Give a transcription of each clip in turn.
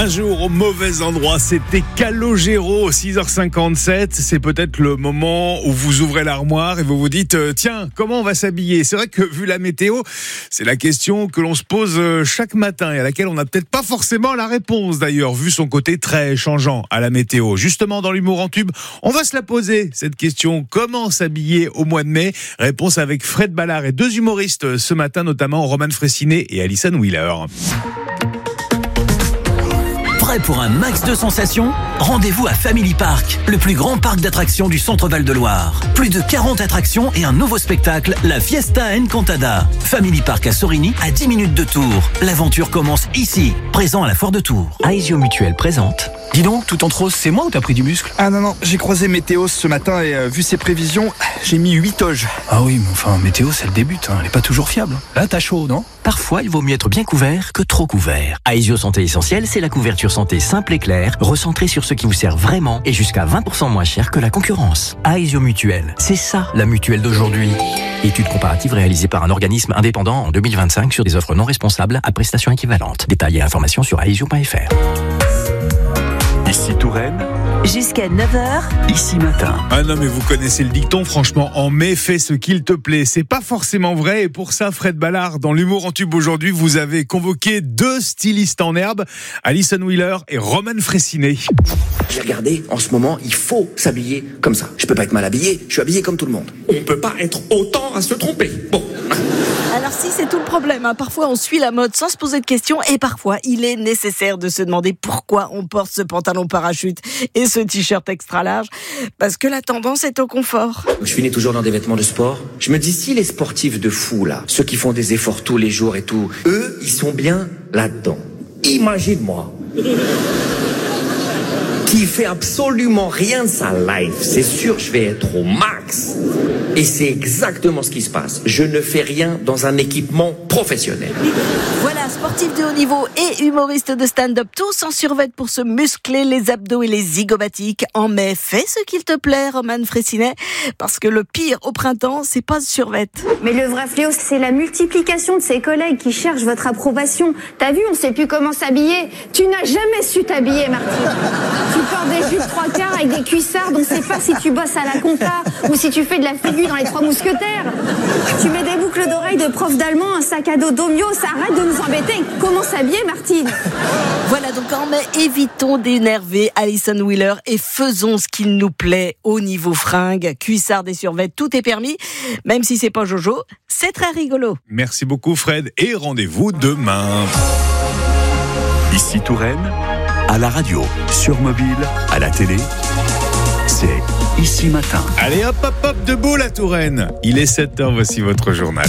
Un jour au mauvais endroit, c'était Calogero, 6h57. C'est peut-être le moment où vous ouvrez l'armoire et vous vous dites tiens, comment on va s'habiller ? C'est vrai que vu la météo, c'est la question que l'on se pose chaque matin et à laquelle on n'a peut-être pas forcément la réponse d'ailleurs, vu son côté très changeant à la météo. Justement, dans l'humour en tube, on va se la poser, cette question. Comment s'habiller au mois de mai ? Réponse avec Fred Ballard et deux humoristes ce matin, notamment Roman Fressinet et Alison Wheeler. Prêt pour un max de sensations ? Rendez-vous à Family Park, le plus grand parc d'attractions du centre Val-de-Loire. Plus de 40 attractions et un nouveau spectacle, la Fiesta Encantada. Family Park à Sorigny, à 10 minutes de Tours. L'aventure commence ici, présent à la Foire de Tours. Aesio Mutuel présente. Dis donc, tout en rose, c'est moi ou t'as pris du muscle ? Ah non, j'ai croisé Météo ce matin et vu ses prévisions, j'ai mis 8 toges. Ah oui, mais enfin, Météo, c'est le début, elle est pas toujours fiable. Là, t'as chaud, non ? Parfois, il vaut mieux être bien couvert que trop couvert. Aesio Santé Essentielle, c'est la couverture santé simple et claire, recentrée sur ce qui vous sert vraiment et jusqu'à 20% moins cher que la concurrence. Aesio Mutuel, c'est ça la mutuelle d'aujourd'hui. Étude comparative réalisée par un organisme indépendant en 2025 sur des offres non responsables à prestations équivalentes. Détails et informations sur aesio.fr. Ici Touraine. Jusqu'à 9h. Ici Matin. Ah non, mais vous connaissez le dicton, franchement, en mai, fais ce qu'il te plaît. C'est pas forcément vrai et pour ça, Fred Ballard, dans l'humour en tube aujourd'hui, vous avez convoqué deux stylistes en herbe, Alison Wheeler et Roman Fressinet. J'ai regardé, en ce moment, il faut s'habiller comme ça. Je peux pas être mal habillé, je suis habillé comme tout le monde. On peut pas être autant à se tromper. Bon. Alors si, c'est tout le problème. Parfois, on suit la mode sans se poser de questions et parfois, il est nécessaire de se demander pourquoi on porte ce pantalon parachute et ce t-shirt extra large. Parce que la tendance est au confort. Je finis toujours dans des vêtements de sport. Je me dis, si les sportifs de fou, là, ceux qui font des efforts tous les jours et tout, eux, ils sont bien là-dedans. Imagine-moi. Qui fait absolument rien de sa life. C'est sûr, je vais être au max. Et c'est exactement ce qui se passe. Je ne fais rien dans un équipement professionnel. Voilà, sportif de haut niveau et humoriste de stand-up, tous en survêt pour se muscler les abdos et les zygomatiques. En mai, fais ce qu'il te plaît, Roman Fressinet, parce que le pire au printemps, c'est pas ce survêt. Mais le vrai fléau, c'est la multiplication de ses collègues qui cherchent votre approbation. T'as vu, on sait plus comment s'habiller. Tu n'as jamais su t'habiller, Martine. Tu portes des jupes 3/4 avec des cuissards, on sait pas si tu bosses à la compta ou si tu fais de la figure dans les 3 mousquetaires. Tu mets des boucles d'oreilles de prof d'allemand, un sac à dos d'Omio, ça arrête de nous embêter. Comment s'habiller, Martine ? Voilà, donc en mai, évitons d'énerver Alison Wheeler et faisons ce qu'il nous plaît au niveau fringues, cuissards et survêtements, tout est permis, même si c'est pas Jojo, c'est très rigolo. Merci beaucoup Fred et rendez-vous demain. Ici Touraine, à la radio, sur mobile, à la télé, c'est Ici Matin. Allez hop hop hop, debout la Touraine. Il est 7h, voici votre journal.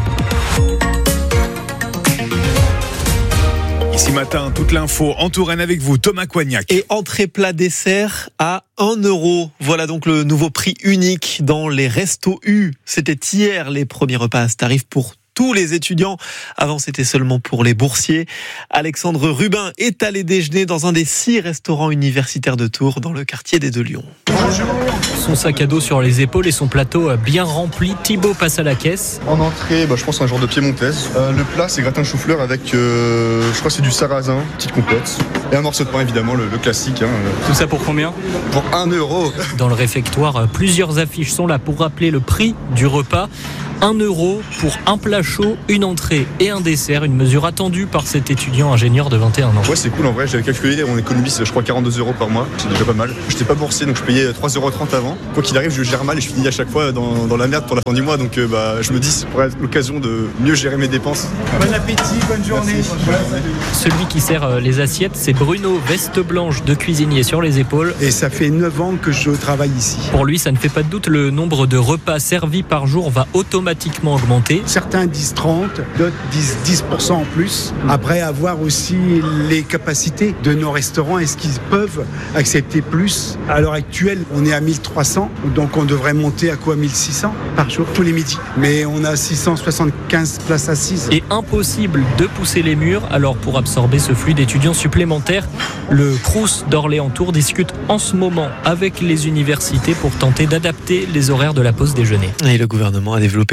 Ici Matin, toute l'info en Touraine avec vous, Thomas Coignac. Et entrée plat dessert à 1 €. Voilà donc le nouveau prix unique dans les Restos U. C'était hier les premiers repas à ce tarif pour tous les étudiants. Avant, c'était seulement pour les boursiers. Alexandre Rubin est allé déjeuner dans un des 6 restaurants universitaires de Tours, dans le quartier des Deux Lions. Son sac à dos sur les épaules et son plateau bien rempli. Thibaut passe à la caisse. En entrée, je pense un genre de piémontaise. Le plat, c'est gratin chou-fleur avec, je crois que c'est du sarrasin, petite complète. Et un morceau de pain, évidemment, le classique. Tout ça pour combien ? Pour 1 €. Dans le réfectoire, plusieurs affiches sont là pour rappeler le prix du repas. 1 € pour un plat chaud, une entrée et un dessert, une mesure attendue par cet étudiant ingénieur de 21 ans. Ouais, c'est cool en vrai, j'avais calculé, on économise je crois 42 € par mois, c'est déjà pas mal. J'étais pas boursier donc je payais 3,30 € avant. Quoi qu'il arrive, je gère mal et je finis à chaque fois dans la merde pour la fin du mois, donc je me dis c'est pour être l'occasion de mieux gérer mes dépenses. Bon appétit, bonne journée. Celui qui sert les assiettes, c'est Bruno, veste blanche de cuisinier sur les épaules. Et ça fait 9 ans que je travaille ici. Pour lui, ça ne fait pas de doute, le nombre de repas servis par jour va automatiquement augmenter. Certains disent 30, d'autres disent 10% en plus. Après, avoir aussi les capacités de nos restaurants, est-ce qu'ils peuvent accepter plus ? À l'heure actuelle, on est à 1300, donc on devrait monter à quoi ? 1600 par jour, tous les midis. Mais on a 675 places assises. Et impossible de pousser les murs, alors pour absorber ce flux d'étudiants supplémentaires, le Crous d'Orléans-Tours discute en ce moment avec les universités pour tenter d'adapter les horaires de la pause déjeuner. Et le gouvernement a développé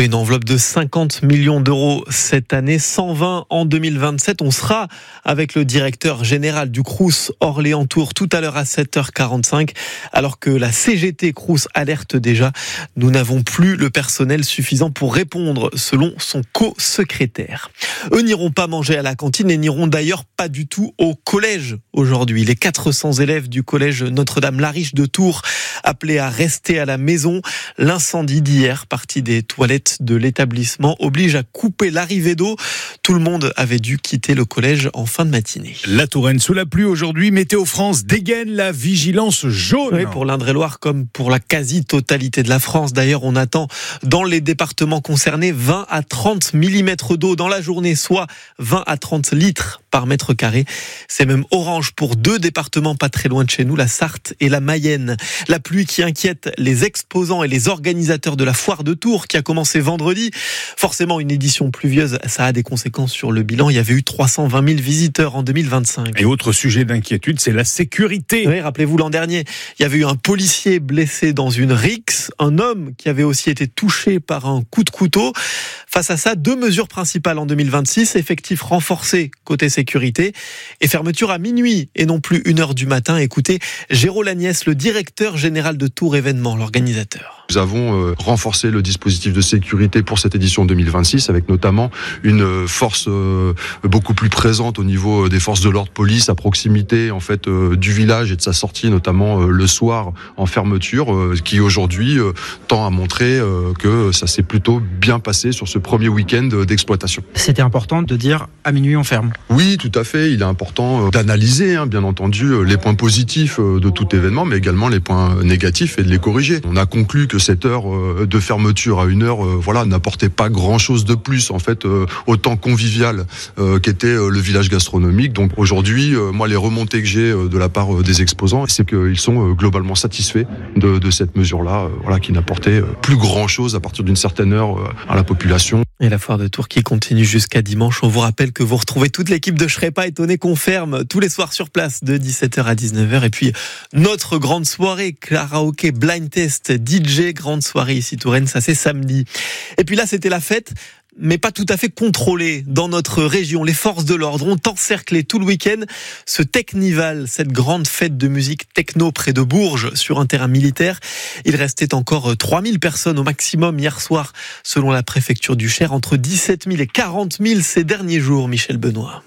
doté une enveloppe de 50 millions d'euros cette année, 120 en 2027. On sera avec le directeur général du Crous Orléans-Tours tout à l'heure à 7h45, alors que la CGT Crous alerte déjà. Nous n'avons plus le personnel suffisant pour répondre, selon son co-secrétaire. Eux n'iront pas manger à la cantine et n'iront d'ailleurs pas du tout au collège aujourd'hui. Les 400 élèves du collège Notre-Dame-la-Riche de Tours appelés à rester à la maison. L'incendie d'hier, parti des toilettes de l'établissement, oblige à couper l'arrivée d'eau. Tout le monde avait dû quitter le collège en fin de matinée. La Touraine sous la pluie aujourd'hui. Météo France dégaine la vigilance jaune. Oui, pour l'Indre-et-Loire comme pour la quasi-totalité de la France. D'ailleurs, on attend dans les départements concernés 20 à 30 mm d'eau dans la journée, soit 20 à 30 litres par mètre carré. C'est même orange pour 2 départements pas très loin de chez nous, la Sarthe et la Mayenne. La pluie qui inquiète les exposants et les organisateurs de la foire de Tours qui a commencé vendredi. Forcément, une édition pluvieuse, ça a des conséquences sur le bilan. Il y avait eu 320 000 visiteurs en 2025. Et autre sujet d'inquiétude, c'est la sécurité. Oui, rappelez-vous, l'an dernier, il y avait eu un policier blessé dans une rixe, un homme qui avait aussi été touché par un coup de couteau. Face à ça, 2 mesures principales en 2026, effectifs renforcés côté sécurité et fermeture à minuit et non plus 1h du matin. Écoutez, Géraud Lagnès, le directeur général de Tours Événements, l'organisateur. Nous avons renforcé le dispositif de sécurité pour cette édition 2026 avec notamment une force beaucoup plus présente au niveau des forces de l'ordre police à proximité en fait du village et de sa sortie, notamment le soir en fermeture, qui aujourd'hui tend à montrer que ça s'est plutôt bien passé sur ce premier week-end d'exploitation. C'était important de dire à minuit on ferme. Oui, tout à fait. Il est important d'analyser, bien entendu, les points positifs de tout événement, mais également les points négatifs et de les corriger. On a conclu que cette heure de fermeture à 1h, n'apportait pas grand-chose de plus, en fait, au temps convivial qu'était le village gastronomique. Donc aujourd'hui, moi, les remontées que j'ai de la part des exposants, c'est qu'ils sont globalement satisfaits de cette mesure-là, qui n'apportait plus grand-chose à partir d'une certaine heure à la population. Et la foire de Tours qui continue jusqu'à dimanche. On vous rappelle que vous retrouvez toute l'équipe de Je serais pas étonné qu'on ferme tous les soirs sur place de 17h à 19h. Et puis notre grande soirée, karaoké, blind test, DJ, grande soirée ici Touraine, ça c'est samedi. Et puis là c'était la fête, mais pas tout à fait contrôlée dans notre région. Les forces de l'ordre ont encerclé tout le week-end ce Technival, cette grande fête de musique techno près de Bourges sur un terrain militaire. Il restait encore 3000 personnes au maximum hier soir, selon la préfecture du Cher, entre 17 000 et 40 000 ces derniers jours, Michel Benoît.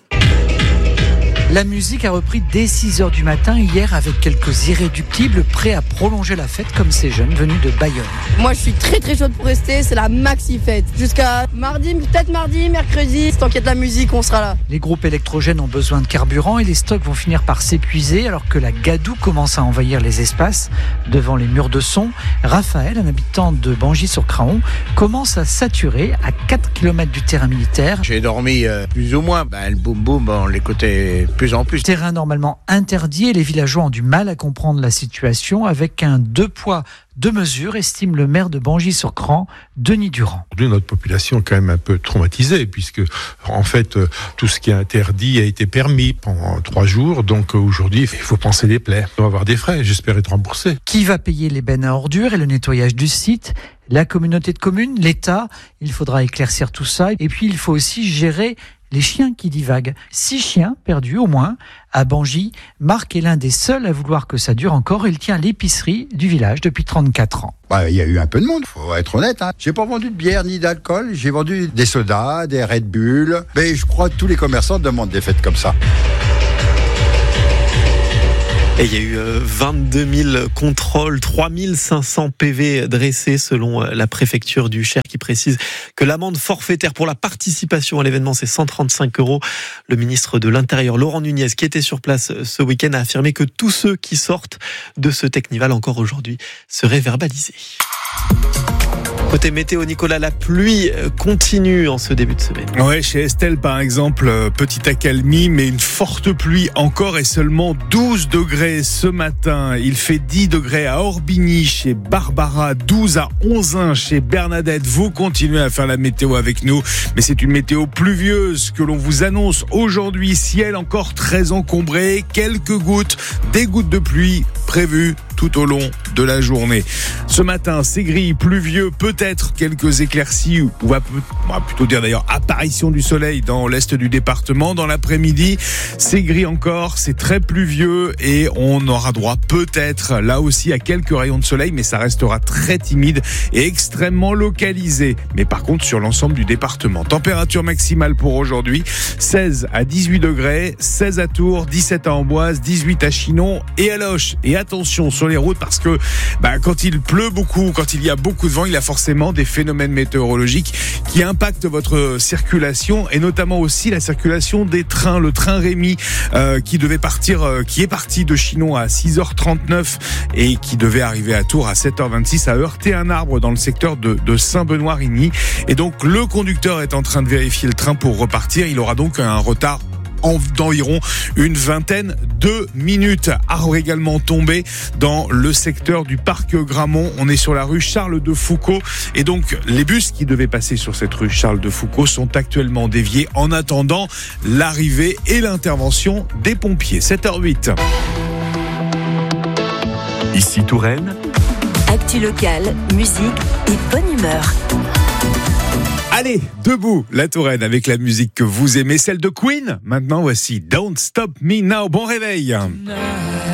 La musique a repris dès 6h du matin hier avec quelques irréductibles prêts à prolonger la fête comme ces jeunes venus de Bayonne. Moi je suis très très chaude pour rester, c'est la maxi fête. Jusqu'à mardi, peut-être mardi, mercredi, tant qu'il y a de la musique, on sera là. Les groupes électrogènes ont besoin de carburant et les stocks vont finir par s'épuiser alors que la gadoue commence à envahir les espaces. Devant les murs de son, Raphaël, un habitant de Bangis-sur-Craon, commence à saturer à 4 km du terrain militaire. J'ai dormi plus ou moins, le boum boum, on l'écoutait plus en plus. Terrain normalement interdit et les villageois ont du mal à comprendre la situation avec un 2 poids 2 mesures, estime le maire de Bangis-sur-Cran, Denis Durand. Aujourd'hui, notre population est quand même un peu traumatisée puisque, en fait, tout ce qui est interdit a été permis pendant 3 jours. Donc aujourd'hui, il faut penser des plaies. On va avoir des frais, j'espère être remboursé. Qui va payer les bennes à ordures et le nettoyage du site ? La communauté de communes, l'État. Il faudra éclaircir tout ça. Et puis, il faut aussi gérer les chiens qui divaguent. 6 chiens perdus au moins à Bangis. Marc est l'un des seuls à vouloir que ça dure encore. Il tient l'épicerie du village depuis 34 ans. Il y a eu un peu de monde, faut être honnête. J'ai pas vendu de bière ni d'alcool. J'ai vendu des sodas, des Red Bull. Mais je crois que tous les commerçants demandent des fêtes comme ça. Et il y a eu 22 000 contrôles, 3 500 PV dressés selon la préfecture du Cher qui précise que l'amende forfaitaire pour la participation à l'événement c'est 135 €. Le ministre de l'Intérieur Laurent Nunez qui était sur place ce week-end a affirmé que tous ceux qui sortent de ce Technival encore aujourd'hui seraient verbalisés. Côté météo, Nicolas, la pluie continue en ce début de semaine. Ouais, chez Estelle, par exemple, petite accalmie, mais une forte pluie encore et seulement 12 degrés ce matin. Il fait 10 degrés à Orbigny, chez Barbara, 12 à Onzain, chez Bernadette. Vous continuez à faire la météo avec nous, mais c'est une météo pluvieuse que l'on vous annonce aujourd'hui. Ciel encore très encombré, quelques gouttes, des gouttes de pluie prévues tout au long de la journée. Ce matin, c'est gris, pluvieux, peut-être quelques éclaircies, ou on va plutôt dire d'ailleurs apparition du soleil dans l'est du département. Dans l'après-midi, c'est gris encore, c'est très pluvieux et on aura droit peut-être là aussi à quelques rayons de soleil, mais ça restera très timide et extrêmement localisé. Mais par contre sur l'ensemble du département. Température maximale pour aujourd'hui, 16 à 18 degrés, 16 à Tours, 17 à Amboise, 18 à Chinon et à Loches. Et attention sur les routes parce que quand il pleut beaucoup, quand il y a beaucoup de vent, il y a forcément des phénomènes météorologiques qui impactent votre circulation et notamment aussi la circulation des trains. Le train Rémi qui est parti de Chinon à 6h39 et qui devait arriver à Tours à 7h26 a heurté un arbre dans le secteur de Saint-Benoît-Rigny et donc le conducteur est en train de vérifier le train pour repartir. Il aura donc un retard d'environ une vingtaine de minutes. Arbre également tombé dans le secteur du parc Gramont. On est sur la rue Charles de Foucauld et donc les bus qui devaient passer sur cette rue Charles de Foucauld sont actuellement déviés en attendant l'arrivée et l'intervention des pompiers. 7h08. Ici Touraine. Actu locale, musique et bonne humeur. Allez, debout, la Touraine avec la musique que vous aimez, celle de Queen. Maintenant, voici Don't Stop Me Now. Bon réveil.